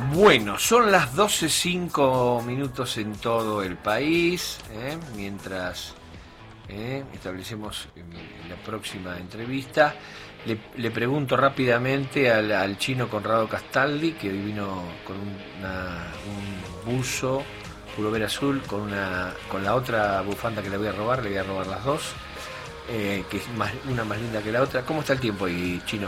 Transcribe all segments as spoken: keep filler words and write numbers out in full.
Bueno, son las doce cinco minutos en todo el país, ¿eh? mientras ¿eh? establecemos la próxima entrevista. Le, le pregunto rápidamente al, al chino Conrado Castaldi, que hoy vino con una, un buzo, pullover azul, con, una, con la otra bufanda que le voy a robar, le voy a robar las dos, eh, que es más, una más linda que la otra. ¿Cómo está el tiempo ahí, chino?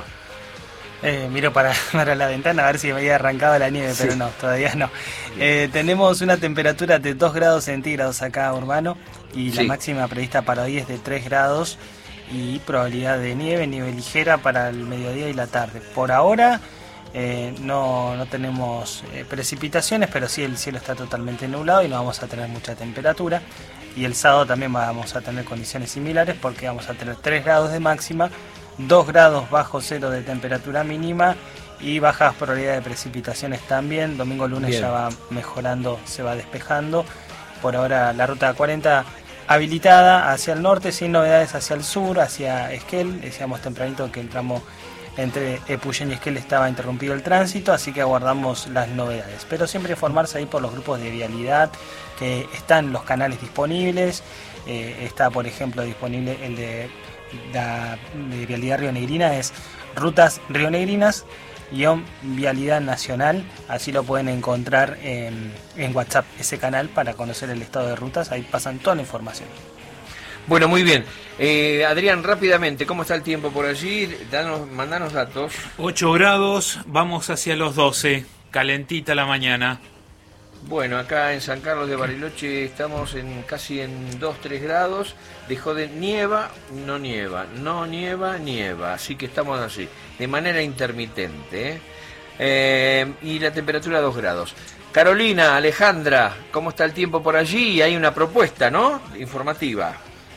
Eh, miro para, para la ventana a ver si me había arrancado la nieve, sí. Pero no, todavía no. Eh, tenemos una temperatura de dos grados centígrados acá, Urbano, y sí. La máxima prevista para hoy es de tres grados y probabilidad de nieve, nieve ligera para el mediodía y la tarde. Por ahora eh, no, no tenemos eh, precipitaciones, pero sí el cielo está totalmente nublado y no vamos a tener mucha temperatura. Y el sábado también vamos a tener condiciones similares porque vamos a tener tres grados de máxima, dos grados bajo cero de temperatura mínima y bajas probabilidades de precipitaciones también. Domingo, lunes Bien. Ya va mejorando, se va despejando. Por ahora la ruta cuarenta habilitada hacia el norte, sin novedades hacia el sur, hacia Esquel. Decíamos tempranito que el tramo entre Epuyén y Esquel estaba interrumpido el tránsito, así que aguardamos las novedades. Pero siempre informarse ahí por los grupos de vialidad, que están los canales disponibles. Eh, está, por ejemplo, disponible el de La, de Vialidad Rionegrina, es Rutas Rionegrinas guión Vialidad Nacional, así lo pueden encontrar en, en WhatsApp, ese canal, para conocer el estado de rutas, ahí pasan toda la información. Bueno, muy bien. Eh, Adrián, rápidamente, ¿cómo está el tiempo por allí? Danos, mandanos datos. ocho grados, vamos hacia los doce, calentita la mañana. Bueno, acá en San Carlos de Bariloche estamos en casi en dos tres grados, dejó de nieva, no nieva, no nieva, nieva, así que estamos así, de manera intermitente, ¿eh? Eh, y la temperatura dos grados. Carolina, Alejandra, ¿cómo está el tiempo por allí? Hay una propuesta, ¿no? Informativa.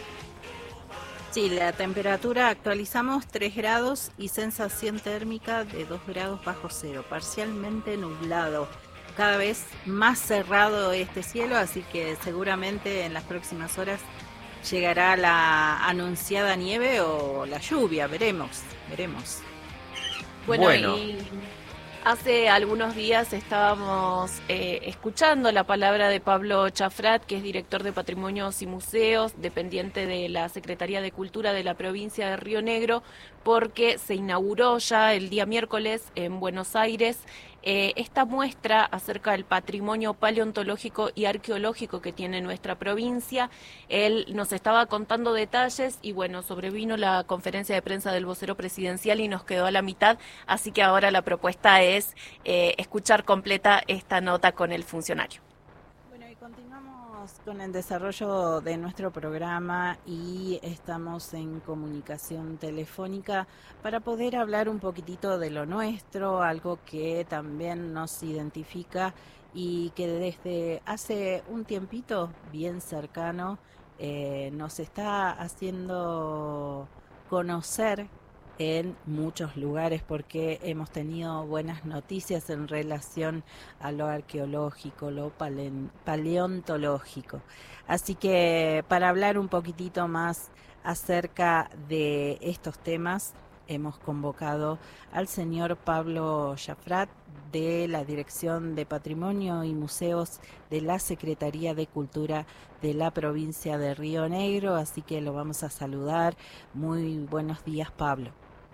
Sí, la temperatura actualizamos tres grados y sensación térmica de dos grados bajo cero, parcialmente nublado. Cada vez más cerrado este cielo, así que seguramente en las próximas horas llegará la anunciada nieve o la lluvia, veremos, veremos. Bueno, bueno. y hace algunos días estábamos eh, escuchando la palabra de Pablo Chafrat, que es director de Patrimonios y Museos, dependiente de la Secretaría de Cultura de la provincia de Río Negro, porque se inauguró ya el día miércoles en Buenos Aires Eh, esta muestra acerca del patrimonio paleontológico y arqueológico que tiene nuestra provincia. Él nos estaba contando detalles y bueno, sobrevino la conferencia de prensa del vocero presidencial y nos quedó a la mitad, así que ahora la propuesta es eh, escuchar completa esta nota con el funcionario. Bueno, y continuamos con el desarrollo de nuestro programa y estamos en comunicación telefónica para poder hablar un poquitito de lo nuestro, algo que también nos identifica y que desde hace un tiempito bien cercano eh, nos está haciendo conocer en muchos lugares, porque hemos tenido buenas noticias en relación a lo arqueológico, lo pale- paleontológico. Así que para hablar un poquitito más acerca de estos temas, hemos convocado al señor Pablo Chafrat de la Dirección de Patrimonio y Museos de la Secretaría de Cultura de la provincia de Río Negro, así que lo vamos a saludar. Muy buenos días, Pablo.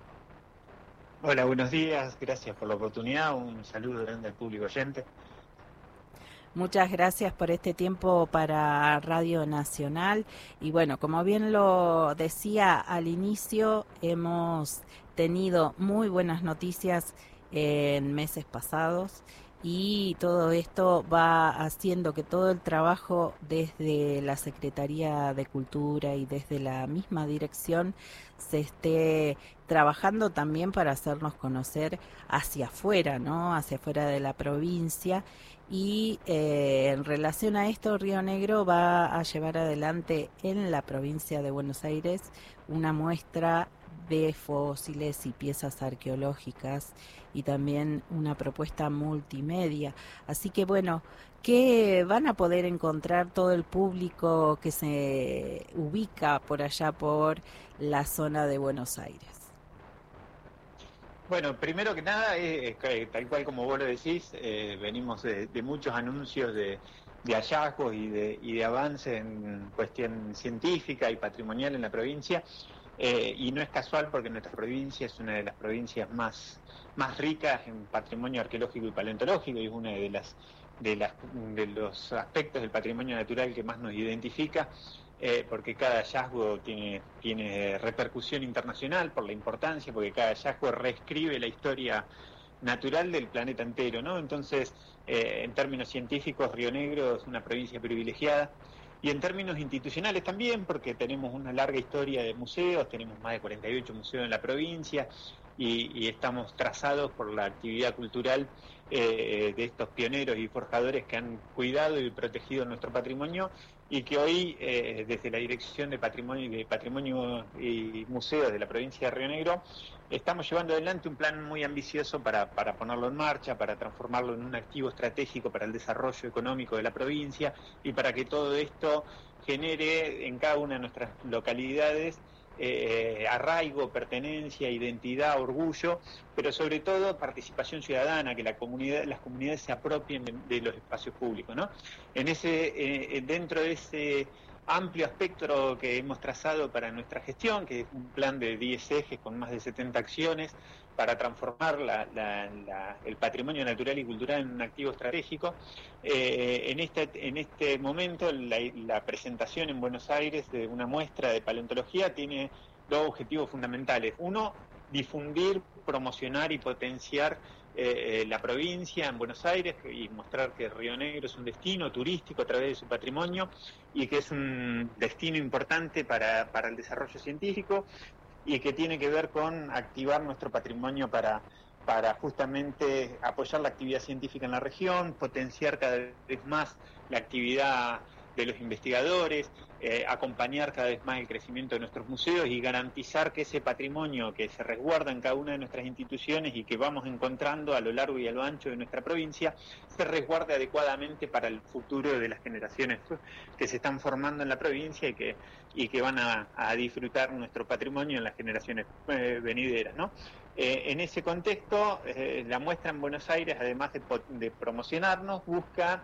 Hola, buenos días, gracias por la oportunidad, un saludo grande al público oyente. Muchas gracias por este tiempo para Radio Nacional. Y bueno, como bien lo decía al inicio, hemos tenido muy buenas noticias en meses pasados y todo esto va haciendo que todo el trabajo desde la Secretaría de Cultura y desde la misma dirección se esté trabajando también para hacernos conocer hacia afuera, ¿no? Hacia afuera de la provincia. Y eh, en relación a esto, Río Negro va a llevar adelante en la provincia de Buenos Aires una muestra de fósiles y piezas arqueológicas y también una propuesta multimedia. Así que bueno, ¿qué van a poder encontrar todo el público que se ubica por allá por la zona de Buenos Aires? Bueno, primero que nada, eh, tal cual como vos lo decís, eh, venimos de, de muchos anuncios de, de hallazgos y de, y de avance en cuestión científica y patrimonial en la provincia, eh, y no es casual porque nuestra provincia es una de las provincias más, más ricas en patrimonio arqueológico y paleontológico, y es una de las de, las, de los aspectos del patrimonio natural que más nos identifica. Eh, porque cada hallazgo tiene, tiene repercusión internacional por la importancia, porque cada hallazgo reescribe la historia natural del planeta entero, ¿no? Entonces, eh, en términos científicos, Río Negro es una provincia privilegiada, y en términos institucionales también, porque tenemos una larga historia de museos, tenemos más de cuarenta y ocho museos en la provincia, y, y estamos trazados por la actividad cultural eh, de estos pioneros y forjadores que han cuidado y protegido nuestro patrimonio, y que hoy, eh, desde la Dirección de Patrimonio, de Patrimonio y Museos de la provincia de Río Negro, estamos llevando adelante un plan muy ambicioso para, para ponerlo en marcha, para transformarlo en un activo estratégico para el desarrollo económico de la provincia, y para que todo esto genere en cada una de nuestras localidades Eh, arraigo, pertenencia, identidad, orgullo, pero sobre todo participación ciudadana, que la comunidad, las comunidades se apropien de, de los espacios públicos, ¿no? En ese, eh, dentro de ese amplio espectro que hemos trazado para nuestra gestión, que es un plan de diez ejes con más de setenta acciones para transformar la, la, la, el patrimonio natural y cultural en un activo estratégico. Eh, en, este, en este momento la, la presentación en Buenos Aires de una muestra de paleontología tiene dos objetivos fundamentales. Uno, difundir, promocionar y potenciar eh, la provincia en Buenos Aires y mostrar que Río Negro es un destino turístico a través de su patrimonio y que es un destino importante para, para el desarrollo científico, y que tiene que ver con activar nuestro patrimonio para, para justamente apoyar la actividad científica en la región, potenciar cada vez más la actividad de los investigadores, eh, acompañar cada vez más el crecimiento de nuestros museos y garantizar que ese patrimonio que se resguarda en cada una de nuestras instituciones y que vamos encontrando a lo largo y a lo ancho de nuestra provincia, se resguarde adecuadamente para el futuro de las generaciones que se están formando en la provincia y que, y que van a, a disfrutar nuestro patrimonio en las generaciones eh, venideras, ¿no? Eh, en ese contexto, eh, la muestra en Buenos Aires, además de, de promocionarnos, busca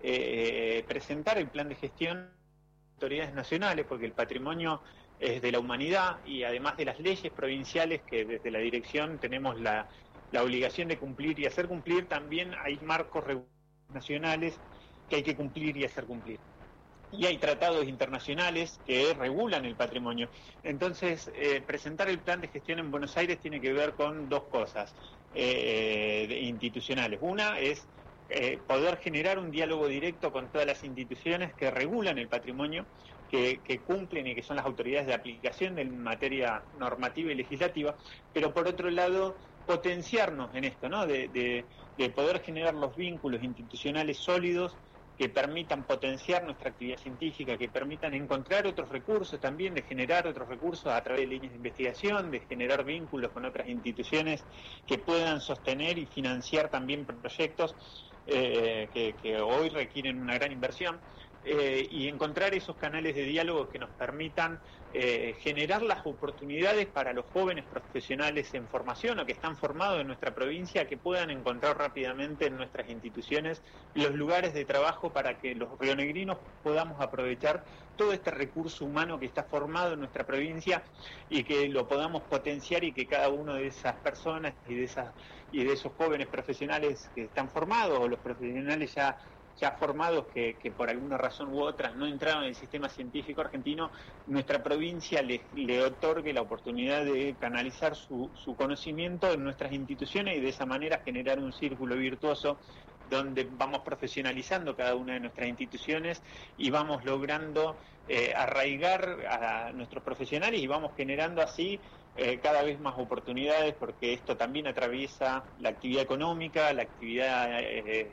eh, presentar el plan de gestión de autoridades nacionales, porque el patrimonio es de la humanidad, y además de las leyes provinciales que desde la dirección tenemos la, la obligación de cumplir y hacer cumplir, también hay marcos nacionales que hay que cumplir y hacer cumplir. Y hay tratados internacionales que regulan el patrimonio. Entonces, eh, presentar el plan de gestión en Buenos Aires tiene que ver con dos cosas eh, institucionales. Una es eh, poder generar un diálogo directo con todas las instituciones que regulan el patrimonio, que, que cumplen y que son las autoridades de aplicación en materia normativa y legislativa, pero por otro lado, potenciarnos en esto, ¿no? De, de, de poder generar los vínculos institucionales sólidos que permitan potenciar nuestra actividad científica, que permitan encontrar otros recursos también, de generar otros recursos a través de líneas de investigación, de generar vínculos con otras instituciones que puedan sostener y financiar también proyectos eh, que, que hoy requieren una gran inversión, eh, y encontrar esos canales de diálogo que nos permitan eh, generar las oportunidades para los jóvenes profesionales en formación o que están formados en nuestra provincia, que puedan encontrar rápidamente en nuestras instituciones los lugares de trabajo para que los rionegrinos podamos aprovechar todo este recurso humano que está formado en nuestra provincia y que lo podamos potenciar, y que cada una de esas personas y de esas y de esos jóvenes profesionales que están formados, o los profesionales ya ya formados que, que por alguna razón u otra no entraron en el sistema científico argentino, nuestra provincia le, le otorgue la oportunidad de canalizar su, su conocimiento en nuestras instituciones y de esa manera generar un círculo virtuoso donde vamos profesionalizando cada una de nuestras instituciones y vamos logrando eh, arraigar a nuestros profesionales y vamos generando así eh, cada vez más oportunidades, porque esto también atraviesa la actividad económica, la actividad eh,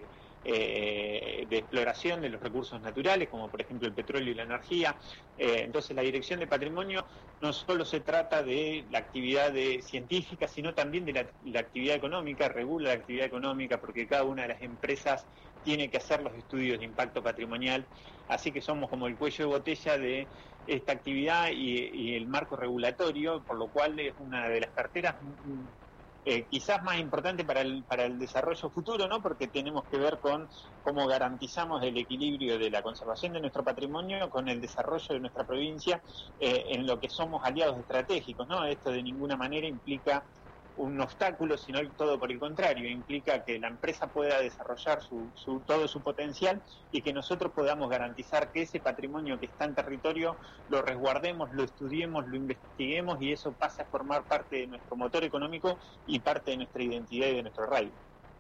Eh, de exploración de los recursos naturales, como por ejemplo el petróleo y la energía. Eh, entonces la Dirección de Patrimonio no solo se trata de la actividad de científica, sino también de la, la actividad económica, regula la actividad económica, porque cada una de las empresas tiene que hacer los estudios de impacto patrimonial, así que somos como el cuello de botella de esta actividad y, y el marco regulatorio, por lo cual es una de las carteras eh, quizás más importante para el, para el desarrollo futuro, ¿no? Porque tenemos que ver con cómo garantizamos el equilibrio de la conservación de nuestro patrimonio con el desarrollo de nuestra provincia eh, en lo que somos aliados estratégicos, ¿no? Esto de ninguna manera implica un obstáculo, sino todo por el contrario, implica que la empresa pueda desarrollar su, su, todo su potencial y que nosotros podamos garantizar que ese patrimonio que está en territorio lo resguardemos, lo estudiemos, lo investiguemos, y eso pasa a formar parte de nuestro motor económico y parte de nuestra identidad y de nuestro arraigo.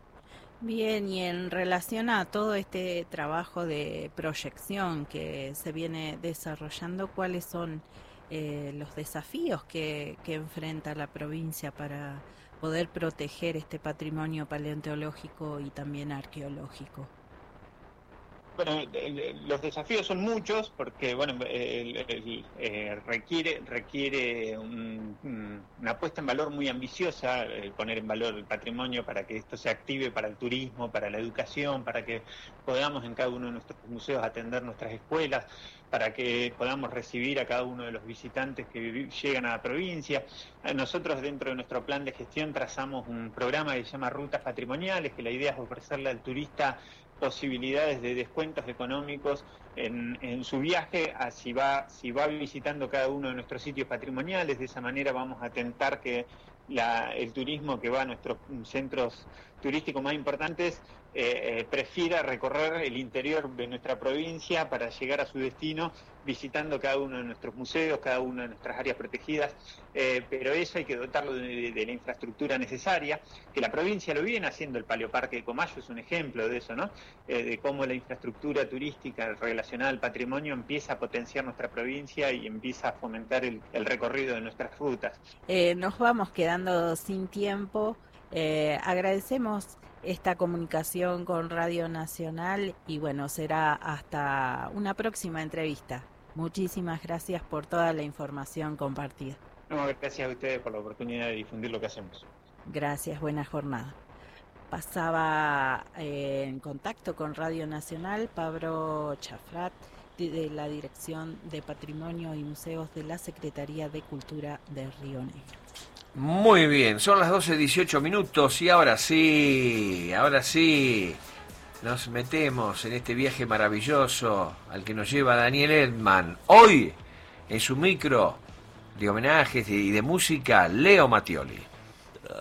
Bien, y en relación a todo este trabajo de proyección que se viene desarrollando, ¿cuáles son Eh, los desafíos que, que enfrenta la provincia para poder proteger este patrimonio paleontológico y también arqueológico? Bueno, el, los desafíos son muchos porque, bueno, el, el, eh, requiere requiere un, una puesta en valor muy ambiciosa, eh, poner en valor el patrimonio para que esto se active para el turismo, para la educación, para que podamos en cada uno de nuestros museos atender nuestras escuelas, para que podamos recibir a cada uno de los visitantes que llegan a la provincia. Nosotros dentro de nuestro plan de gestión trazamos un programa que se llama Rutas Patrimoniales, que la idea es ofrecerle al turista posibilidades de descuentos económicos en, en su viaje, a si va, si va visitando cada uno de nuestros sitios patrimoniales. De esa manera vamos a tentar que la, el turismo que va a nuestros centros turísticos más importantes eh, eh, prefiera recorrer el interior de nuestra provincia para llegar a su destino visitando cada uno de nuestros museos, cada una de nuestras áreas protegidas, eh, pero eso hay que dotarlo de, de, de la infraestructura necesaria, que la provincia lo viene haciendo. El Paleoparque de Comayo es un ejemplo de eso, ¿no? Eh, de cómo la infraestructura turística relacionada al patrimonio empieza a potenciar nuestra provincia y empieza a fomentar el, el recorrido de nuestras rutas. Eh, nos vamos quedando sin tiempo. Eh, agradecemos esta comunicación con Radio Nacional y bueno, será hasta una próxima entrevista. Muchísimas gracias por toda la información compartida. No, gracias a ustedes por la oportunidad de difundir lo que hacemos. Gracias, buena jornada. Pasaba eh, en contacto con Radio Nacional Pablo Chafrat, de, de la Dirección de Patrimonio y Museos de la Secretaría de Cultura de Río Negro. Muy bien, son las doce dieciocho minutos y ahora sí, ahora sí, nos metemos en este viaje maravilloso al que nos lleva Daniel Edman. Hoy, en su micro de homenajes y de música, Leo Mattioli.